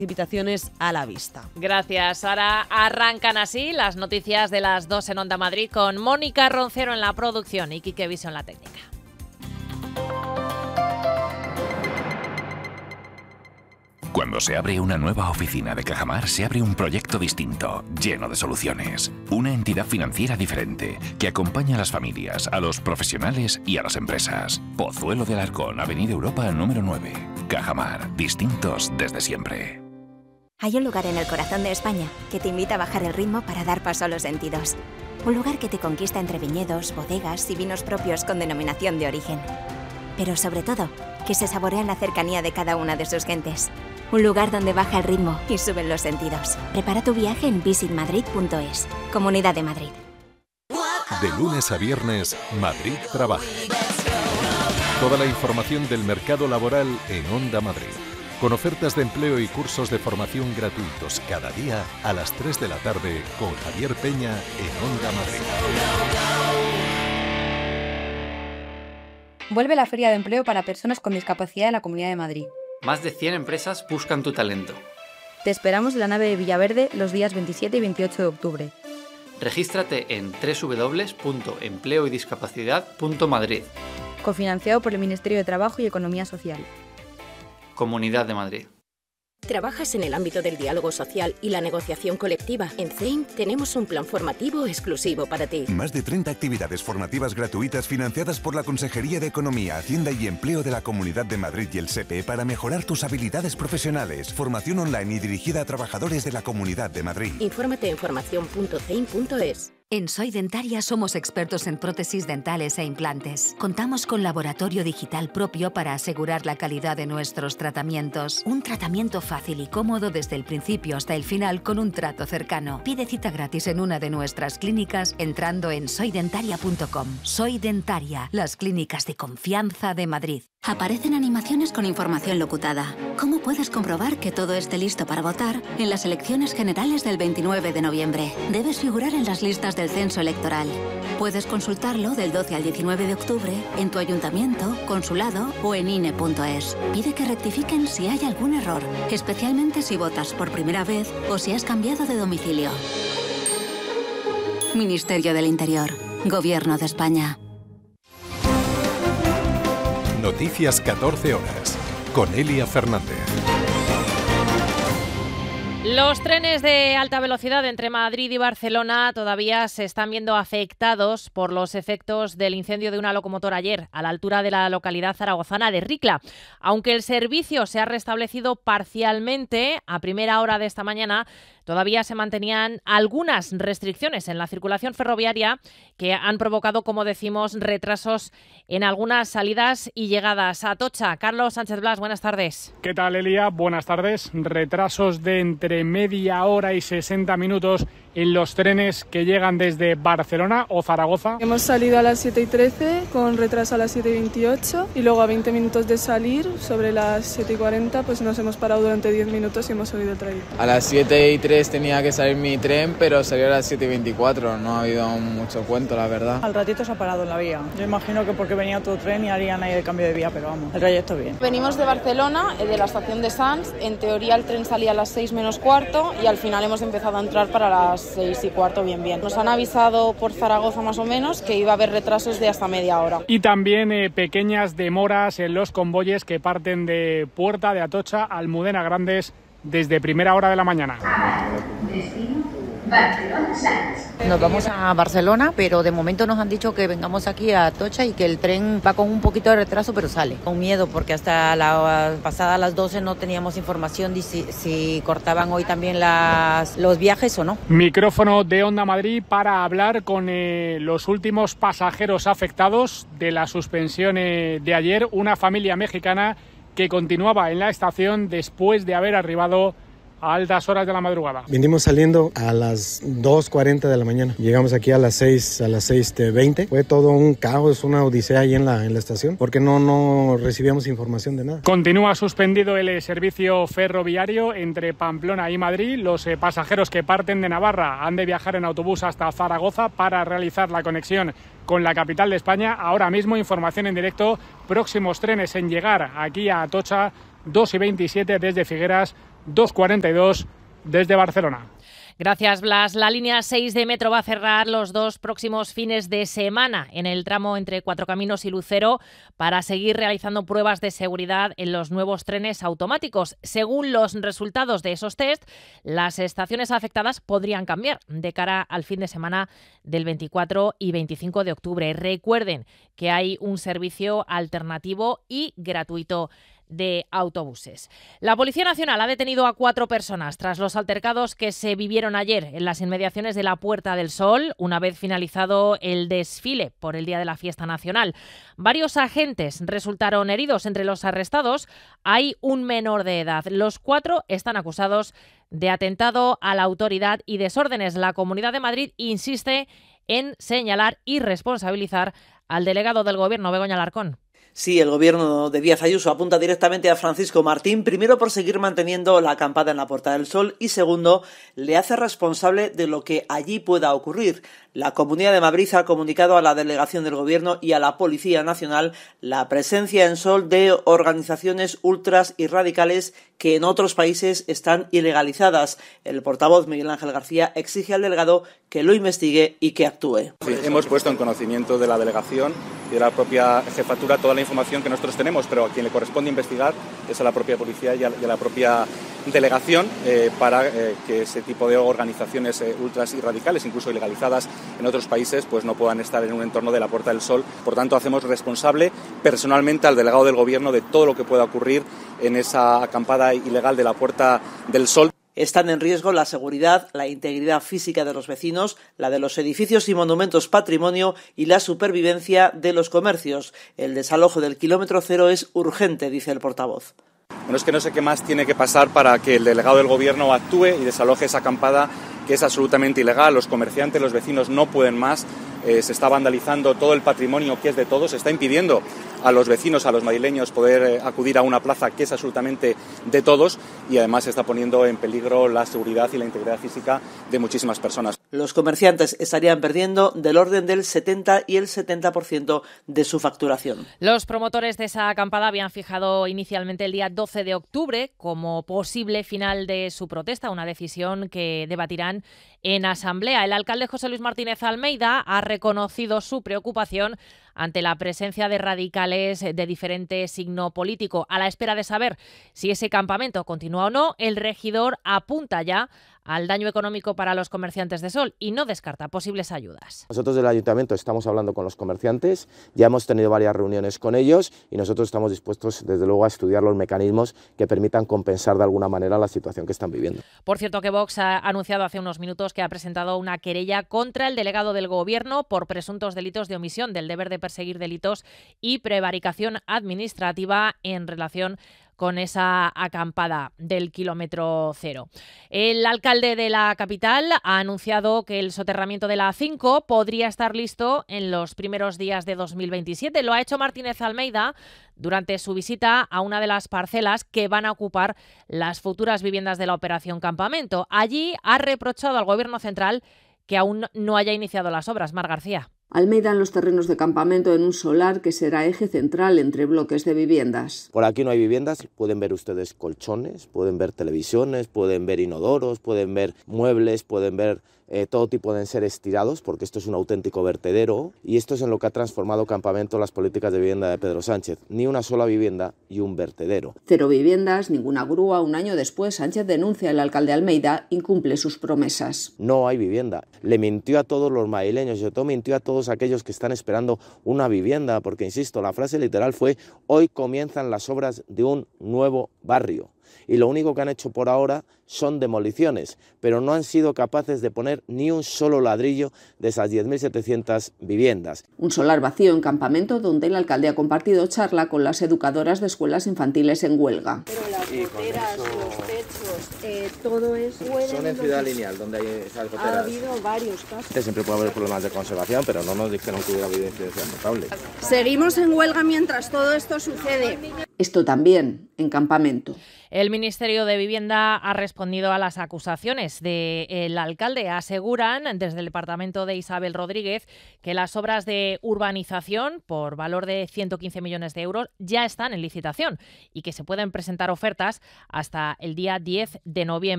precipitaciones a la vista. Gracias. Ahora arrancan así las noticias de las 2 en Onda Madrid con Mónica Roncero en la producción y Quique Viso en la técnica. Cuando se abre una nueva oficina de Cajamar, se abre un proyecto distinto, lleno de soluciones. Una entidad financiera diferente, que acompaña a las familias, a los profesionales y a las empresas. Pozuelo de Alarcón, Avenida Europa, número 9. Cajamar, distintos desde siempre. Hay un lugar en el corazón de España que te invita a bajar el ritmo para dar paso a los sentidos. Un lugar que te conquista entre viñedos, bodegas y vinos propios con denominación de origen. Pero sobre todo, que se saborea en la cercanía de cada una de sus gentes. Un lugar donde baja el ritmo y suben los sentidos. Prepara tu viaje en visitmadrid.es. Comunidad de Madrid. De lunes a viernes, Madrid Trabaja. Toda la información del mercado laboral en Onda Madrid. Con ofertas de empleo y cursos de formación gratuitos cada día a las 3 de la tarde con Javier Peña en Onda Madrid. Vuelve la Feria de Empleo para Personas con Discapacidad en la Comunidad de Madrid. Más de 100 empresas buscan tu talento. Te esperamos en la nave de Villaverde los días 27 y 28 de octubre. Regístrate en www.empleoydiscapacidad.madrid. Cofinanciado por el Ministerio de Trabajo y Economía Social. Comunidad de Madrid. ¿Trabajas en el ámbito del diálogo social y la negociación colectiva? En CEIM tenemos un plan formativo exclusivo para ti. Más de 30 actividades formativas gratuitas financiadas por la Consejería de Economía, Hacienda y Empleo de la Comunidad de Madrid y el SEPE para mejorar tus habilidades profesionales. Formación online y dirigida a trabajadores de la Comunidad de Madrid. Infórmate en formación.ceim.es. En Soy Dentaria somos expertos en prótesis dentales e implantes. Contamos con laboratorio digital propio para asegurar la calidad de nuestros tratamientos. Un tratamiento fácil y cómodo desde el principio hasta el final con un trato cercano. Pide cita gratis en una de nuestras clínicas entrando en soydentaria.com. Soy Dentaria, las clínicas de confianza de Madrid. Aparecen animaciones con información locutada. ¿Cómo puedes comprobar que todo esté listo para votar en las elecciones generales del 29 de noviembre? Debes figurar en las listas del censo electoral. Puedes consultarlo del 12 al 19 de octubre en tu ayuntamiento, consulado o en INE.es. Pide que rectifiquen si hay algún error, especialmente si votas por primera vez o si has cambiado de domicilio. Ministerio del Interior. Gobierno de España. Noticias 14 horas, con Elia Fernández. Los trenes de alta velocidad entre Madrid y Barcelona todavía se están viendo afectados por los efectos del incendio de una locomotora ayer a la altura de la localidad zaragozana de Ricla. Aunque el servicio se ha restablecido parcialmente, a primera hora de esta mañana todavía se mantenían algunas restricciones en la circulación ferroviaria que han provocado, como decimos, retrasos en algunas salidas y llegadas. A Atocha, Carlos Sánchez Blas, buenas tardes. ¿Qué tal, Elia? Buenas tardes. Retrasos de entre media hora y 60 minutos en los trenes que llegan desde Barcelona o Zaragoza. Hemos salido a las 7:13 con retraso a las 7:28 y luego a 20 minutos de salir, sobre las 7:40, pues nos hemos parado durante 10 minutos y hemos subido el trayecto. A las 7:03 tenía que salir mi tren, pero salió a las 7:24. No ha habido mucho cuento, la verdad. Al ratito se ha parado en la vía. Yo imagino que porque venía otro tren y harían ahí el cambio de vía, pero vamos, el trayecto bien. Venimos de Barcelona, de la estación de Sants. En teoría el tren salía a las 6 menos cuarto y al final hemos empezado a entrar para las 6 y cuarto bien. Nos han avisado por Zaragoza más o menos que iba a haber retrasos de hasta media hora. Y también pequeñas demoras en los convoyes que parten de Puerta de Atocha a Almudena Grandes desde primera hora de la mañana. Nos vamos a Barcelona, pero de momento nos han dicho que vengamos aquí a Atocha y que el tren va con un poquito de retraso, pero sale. Con miedo, porque hasta la pasada las 12 no teníamos información de si cortaban hoy también los viajes o no. Micrófono de Onda Madrid para hablar con los últimos pasajeros afectados de la suspensión de ayer. Una familia mexicana que continuaba en la estación después de haber arribado a altas horas de la madrugada. Venimos saliendo a las 2:40 de la mañana. Llegamos aquí a las 6:20. Fue todo un caos, una odisea ahí en la estación, porque no recibíamos información de nada. Continúa suspendido el servicio ferroviario entre Pamplona y Madrid. Los pasajeros que parten de Navarra han de viajar en autobús hasta Zaragoza para realizar la conexión con la capital de España. Ahora mismo información en directo, próximos trenes en llegar aquí a Atocha, 2:27 desde Figueras, 242 desde Barcelona. Gracias, Blas. La línea 6 de Metro va a cerrar los 2 próximos fines de semana en el tramo entre Cuatro Caminos y Lucero para seguir realizando pruebas de seguridad en los nuevos trenes automáticos. Según los resultados de esos test, las estaciones afectadas podrían cambiar de cara al fin de semana del 24 y 25 de octubre. Recuerden que hay un servicio alternativo y gratuito de autobuses. La Policía Nacional ha detenido a 4 personas tras los altercados que se vivieron ayer en las inmediaciones de la Puerta del Sol, una vez finalizado el desfile por el Día de la Fiesta Nacional. Varios agentes resultaron heridos. Entre los arrestados hay un menor de edad. Los 4 están acusados de atentado a la autoridad y desórdenes. La Comunidad de Madrid insiste en señalar y responsabilizar al delegado del Gobierno, Begoña Alarcón. Sí, el gobierno de Díaz Ayuso apunta directamente a Francisco Martín, primero por seguir manteniendo la acampada en la Puerta del Sol y segundo, le hace responsable de lo que allí pueda ocurrir. La Comunidad de Madrid ha comunicado a la delegación del Gobierno y a la Policía Nacional la presencia en Sol de organizaciones ultras y radicales que en otros países están ilegalizadas. El portavoz Miguel Ángel García exige al delegado que lo investigue y que actúe. Sí, hemos puesto en conocimiento de la delegación y de la propia jefatura toda la información que nosotros tenemos, pero a quien le corresponde investigar es a la propia policía y a la propia delegación para que ese tipo de organizaciones ultras y radicales, incluso ilegalizadas en otros países, pues no puedan estar en un entorno de la Puerta del Sol. Por tanto, hacemos responsable personalmente al delegado del Gobierno de todo lo que pueda ocurrir en esa acampada ilegal de la Puerta del Sol. Están en riesgo la seguridad, la integridad física de los vecinos, la de los edificios y monumentos patrimonio y la supervivencia de los comercios. El desalojo del kilómetro cero es urgente, dice el portavoz. Bueno, es que no sé qué más tiene que pasar para que el delegado del Gobierno actúe y desaloje esa acampada que es absolutamente ilegal. Los comerciantes, los vecinos no pueden más. Se está vandalizando todo el patrimonio que es de todos, se está impidiendo a los vecinos, a los madrileños poder acudir a una plaza que es absolutamente de todos y además se está poniendo en peligro la seguridad y la integridad física de muchísimas personas. Los comerciantes estarían perdiendo del orden del 70 y el 70% de su facturación. Los promotores de esa acampada habían fijado inicialmente el día 12 de octubre como posible final de su protesta, una decisión que debatirán en asamblea. El alcalde José Luis Martínez Almeida ha reconocido su preocupación ante la presencia de radicales de diferente signo político. A la espera de saber si ese campamento continúa o no, el regidor apunta ya al daño económico para los comerciantes de Sol y no descarta posibles ayudas. Nosotros del Ayuntamiento estamos hablando con los comerciantes, ya hemos tenido varias reuniones con ellos y nosotros estamos dispuestos desde luego a estudiar los mecanismos que permitan compensar de alguna manera la situación que están viviendo. Por cierto que Vox ha anunciado hace unos minutos que ha presentado una querella contra el delegado del Gobierno por presuntos delitos de omisión del deber de perseguir delitos y prevaricación administrativa en relación con esa acampada del kilómetro cero. El alcalde de la capital ha anunciado que el soterramiento de la A5 podría estar listo en los primeros días de 2027. Lo ha hecho Martínez Almeida durante su visita a una de las parcelas que van a ocupar las futuras viviendas de la Operación Campamento. Allí ha reprochado al Gobierno central que aún no haya iniciado las obras. Mar García. Almeida en los terrenos de Campamento en un solar que será eje central entre bloques de viviendas. Por aquí no hay viviendas, pueden ver ustedes colchones, pueden ver televisiones, pueden ver inodoros, pueden ver muebles, pueden ver todo tipo de enseres tirados, porque esto es un auténtico vertedero y esto es en lo que ha transformado Campamento las políticas de vivienda de Pedro Sánchez. Ni una sola vivienda y un vertedero. 0 viviendas, ninguna grúa. Un año después, Sánchez denuncia al alcalde Almeida incumple sus promesas. No hay vivienda. Le mintió a todos los madrileños, sobre todo mintió a todos aquellos que están esperando una vivienda, porque insisto, la frase literal fue: hoy comienzan las obras de un nuevo barrio. Y lo único que han hecho por ahora son demoliciones, pero no han sido capaces de poner ni un solo ladrillo de esas 10.700 viviendas. Un solar vacío en Campamento donde el alcalde ha compartido charla con las educadoras de escuelas infantiles en huelga. Pero las goteras, los techos, todo eso... Son en Ciudad Lineal, donde hay esas goteras. Ha habido varios casos. Siempre puede haber problemas de conservación, pero no nos dijeron que hubiera habido incidencias notables. Seguimos en huelga mientras todo esto sucede. Esto también en Campamento. El Ministerio de Vivienda ha respondido a las acusaciones del alcalde. Aseguran desde el departamento de Isabel Rodríguez que las obras de urbanización por valor de 115 millones de euros ya están en licitación y que se pueden presentar ofertas hasta el día 10 de noviembre.